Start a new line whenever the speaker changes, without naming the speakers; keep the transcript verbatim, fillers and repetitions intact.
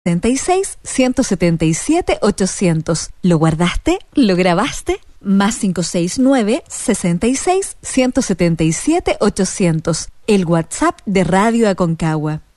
setenta y seis, ciento setenta y siete, ochocientos. ¿Lo guardaste? ¿Lo grabaste? Más cinco seis nueve, sesenta y seis, ciento setenta y siete, ochocientos. El WhatsApp de Radio Aconcagua.